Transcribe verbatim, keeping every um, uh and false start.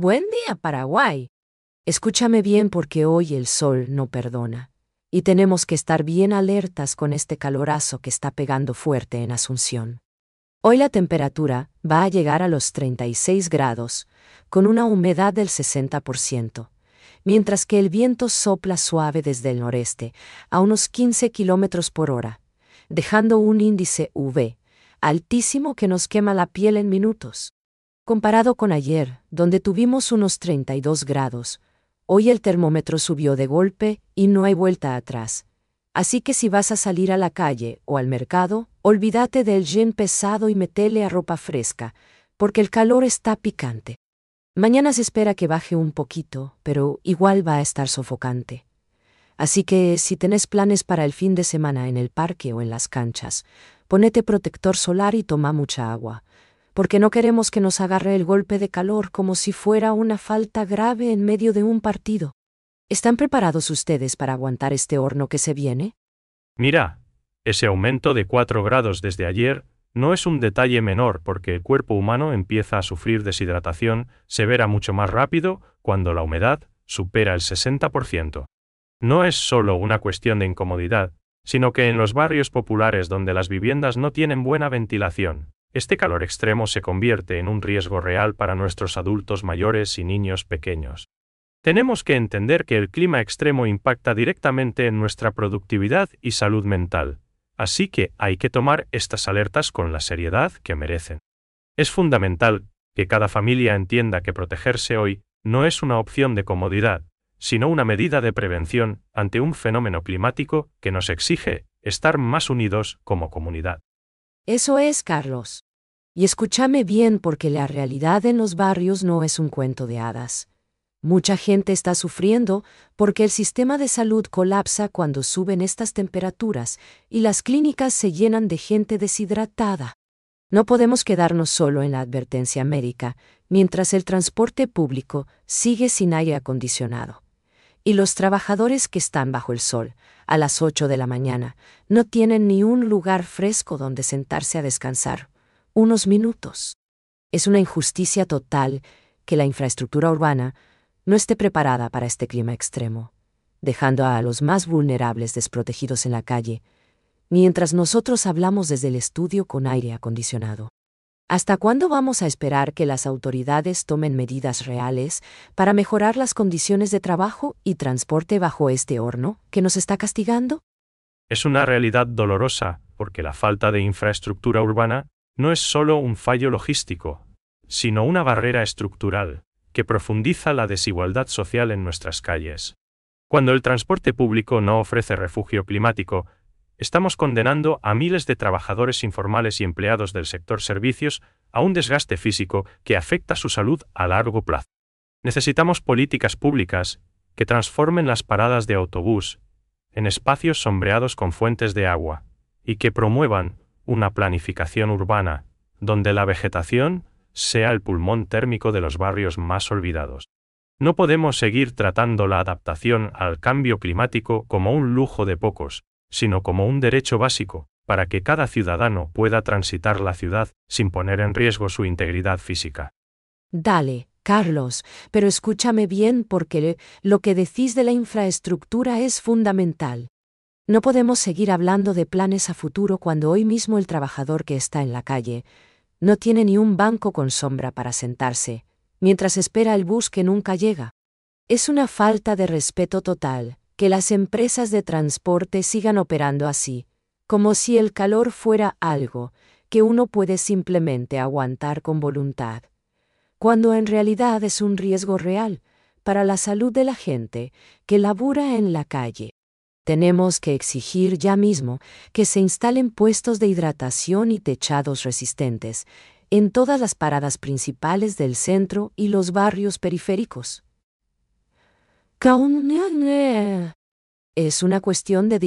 Buen día, Paraguay. Escúchame bien porque hoy el sol no perdona. Y tenemos que estar bien alertas con este calorazo que está pegando fuerte en Asunción. Hoy la temperatura va a llegar a los treinta y seis grados, con una humedad del sesenta por ciento, mientras que el viento sopla suave desde el noreste, a unos quince kilómetros por hora, dejando un índice U V altísimo que nos quema la piel en minutos. Comparado con ayer, donde tuvimos unos treinta y dos grados, hoy el termómetro subió de golpe y no hay vuelta atrás. Así que si vas a salir a la calle o al mercado, olvídate del jean pesado y metele a ropa fresca, porque el calor está picante. Mañana se espera que baje un poquito, pero igual va a estar sofocante. Así que si tenés planes para el fin de semana en el parque o en las canchas, ponete protector solar y toma mucha agua, porque no queremos que nos agarre el golpe de calor como si fuera una falta grave en medio de un partido. ¿Están preparados ustedes para aguantar este horno que se viene? Mira, ese aumento de cuatro grados desde ayer no es un detalle menor porque el cuerpo humano empieza a sufrir deshidratación severa mucho más rápido cuando la humedad supera el sesenta por ciento. No es solo una cuestión de incomodidad, sino que en los barrios populares donde las viviendas no tienen buena ventilación, este calor extremo se convierte en un riesgo real para nuestros adultos mayores y niños pequeños. Tenemos que entender que el clima extremo impacta directamente en nuestra productividad y salud mental, así que hay que tomar estas alertas con la seriedad que merecen. Es fundamental que cada familia entienda que protegerse hoy no es una opción de comodidad, sino una medida de prevención ante un fenómeno climático que nos exige estar más unidos como comunidad. Eso es, Carlos. Y escúchame bien porque la realidad en los barrios no es un cuento de hadas. Mucha gente está sufriendo porque el sistema de salud colapsa cuando suben estas temperaturas y las clínicas se llenan de gente deshidratada. No podemos quedarnos solo en la advertencia médica mientras el transporte público sigue sin aire acondicionado. Y los trabajadores que están bajo el sol, a las ocho de la mañana, no tienen ni un lugar fresco donde sentarse a descansar unos minutos. Es una injusticia total que la infraestructura urbana no esté preparada para este clima extremo, dejando a los más vulnerables desprotegidos en la calle, mientras nosotros hablamos desde el estudio con aire acondicionado. ¿Hasta cuándo vamos a esperar que las autoridades tomen medidas reales para mejorar las condiciones de trabajo y transporte bajo este horno que nos está castigando? Es una realidad dolorosa porque la falta de infraestructura urbana no es solo un fallo logístico, sino una barrera estructural que profundiza la desigualdad social en nuestras calles. Cuando el transporte público no ofrece refugio climático, estamos condenando a miles de trabajadores informales y empleados del sector servicios a un desgaste físico que afecta su salud a largo plazo. Necesitamos políticas públicas que transformen las paradas de autobús en espacios sombreados con fuentes de agua y que promuevan una planificación urbana donde la vegetación sea el pulmón térmico de los barrios más olvidados. No podemos seguir tratando la adaptación al cambio climático como un lujo de pocos, sino como un derecho básico, para que cada ciudadano pueda transitar la ciudad sin poner en riesgo su integridad física. Dale, Carlos, pero escúchame bien porque lo que decís de la infraestructura es fundamental. No podemos seguir hablando de planes a futuro cuando hoy mismo el trabajador que está en la calle no tiene ni un banco con sombra para sentarse, mientras espera el bus que nunca llega. Es una falta de respeto total que las empresas de transporte sigan operando así, como si el calor fuera algo que uno puede simplemente aguantar con voluntad, cuando en realidad es un riesgo real para la salud de la gente que labura en la calle. Tenemos que exigir ya mismo que se instalen puestos de hidratación y techados resistentes en todas las paradas principales del centro y los barrios periféricos. Es una cuestión de